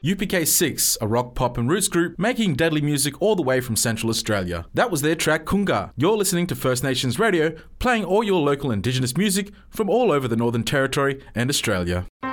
UPK6, a rock, pop and roots group making deadly music all the way from Central Australia. That was their track Kunga. You're listening to First Nations Radio, playing all your local Indigenous music from all over the Northern Territory and Australia.